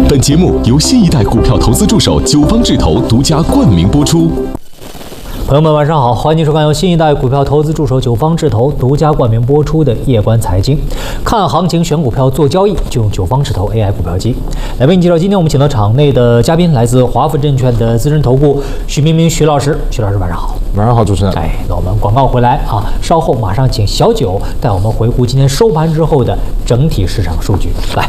本节目由新一代股票投资助手九方智投独家冠名播出。 朋友们，晚上好，欢迎收看由新一代股票投资助手九方智投独家冠名播出的夜观财经。看行情选股票做交易，就用九方智投 AI 股票机。来为您介绍，今天我们请到场内的嘉宾，来自华富证券的资深投顾许明明许老师。许老师晚上好。 晚上好，主持人。 那我们广告回来啊，稍后马上请小九带我们回顾今天收盘之后的整体市场数据。来。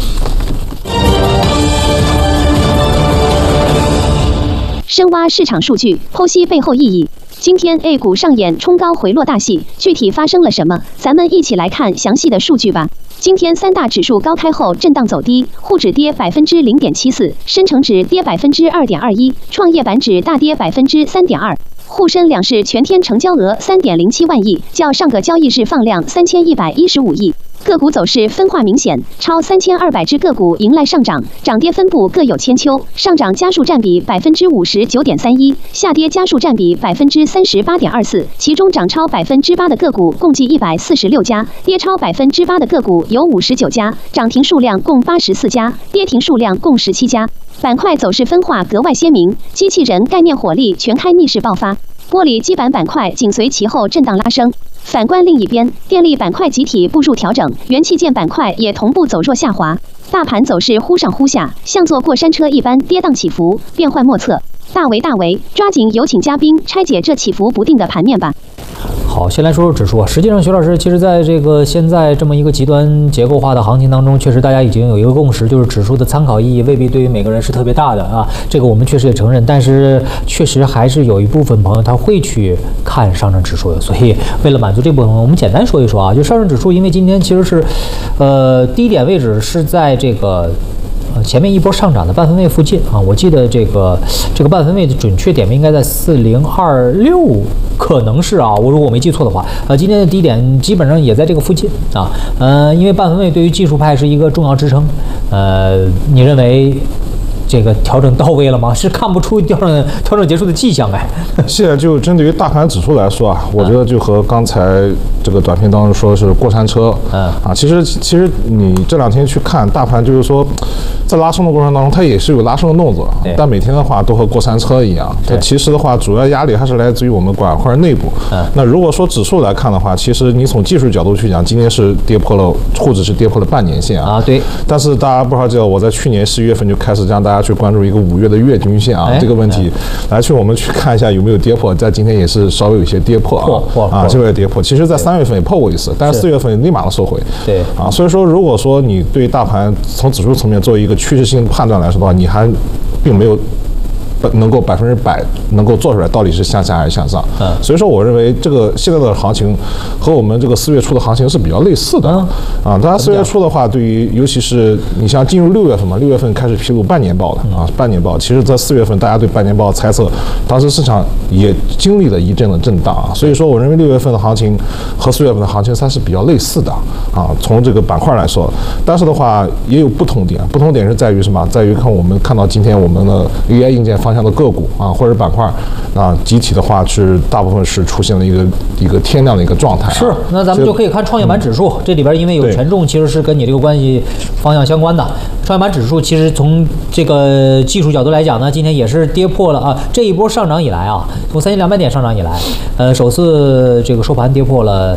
深挖市场数据，剖析背后意义。今天 A 股上演冲高回落大戏，具体发生了什么？咱们一起来看详细的数据吧。今天三大指数高开后震荡走低，沪指跌0.74%，深成指跌2.21%，创业板指大跌3.2%。沪深两市全天成交额3.07万亿，较上个交易日放量3115亿。个股走势分化明显，超3200只个股迎来上涨，涨跌分布各有千秋。上涨家数占比59.31%，下跌家数占比38.24%。其中涨超8%的个股共计146家，跌超8%的个股有59家，涨停数量共84家，跌停数量共17家。板块走势分化格外鲜明，机器人概念火力全开逆势爆发，玻璃基板板块紧随其后震荡拉升。反观另一边，电力板块集体步入调整，元器件板块也同步走弱下滑。大盘走势忽上忽下，像坐过山车一般跌宕起伏，变幻莫测。大为，抓紧有请嘉宾拆解这起伏不定的盘面吧。 好，先来说说指数啊。实际上，徐老师，其实在这个现在这么一个极端结构化的行情当中，确实大家已经有一个共识，就是指数的参考意义未必对于每个人是特别大的啊。这个我们确实也承认，但是确实还是有一部分朋友他会去看上证指数的。所以为了满足这部分，我们简单说一说啊，就上证指数，因为今天其实是，低点位置是在这个。前面一波上涨的半分位附近啊，我记得这个半分位的准确点位应该在4026，可能是啊，如果我没记错的话，今天的低点基本上也在这个附近啊，因为半分位对于技术派是一个重要支撑，你认为？这个调整到位了吗？是看不出调整结束的迹象哎。 现在就针对于大盘指数来说啊，我觉得就和刚才这个短片当中说的是过山车，其实你这两天去看大盘，就是说在拉升的过程当中，它也是有拉升的动作，但每天的话都和过山车一样。它其实的话，主要压力还是来自于我们板块内部。那如果说指数来看的话，其实你从技术角度去讲，今天是跌破了，沪指是跌破了半年线啊。对。但是大家不知道，我在去年11月份就开始让大家去关注一个5月的月均线啊，这个问题，我们去看一下有没有跌破，在今天也是稍微有一些跌破啊，这个跌破，其实在3月份也破过一次，但是4月份立马的收回，对啊，所以说如果说你对大盘从指数层面做一个趋势性判断来说的话，你还并没有能够100%能够做出来到底是向下还是向上，所以说我认为这个现在的行情和我们这个4月初的行情是比较类似的当然4月初的话，对于尤其是你像进入6月份嘛，6月份开始披露半年报的半年报，其实在4月份大家对半年报猜测，当时市场也经历了一阵的震荡啊，所以说我认为6月份的行情和4月份的行情它是比较类似的从这个板块来说，但是的话也有不同点是在于什么？在于我们看到今天我们的 AI 硬件方向的个股或者板块集体的话是大部分是出现了一个天量的一个状态。 是，那咱们就可以看创业板指数，这里边因为有权重，其实是跟你这个关系方向相关的。创业板指数其实从这个技术角度来讲呢，今天也是跌破了这一波上涨以来从3200点上涨以来，首次这个收盘跌破了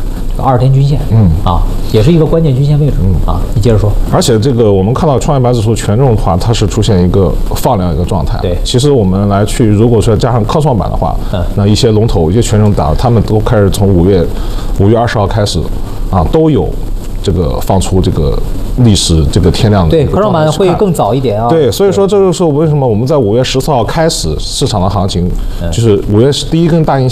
20天均线，也是一个关键均线位置，你接着说。而且这个我们看到创业板指数权重的话，它是出现一个放量一个状态。对，其实我们来去，如果说加上科创板的话，那一些龙头、一些权重大，他们都开始从5月20号开始，都有这个放出这个历史这个天量的。 对，科创板会更早一点啊。 对，所以说这就是为什么我们在5月14号开始市场的行情，就是5月第一根大阴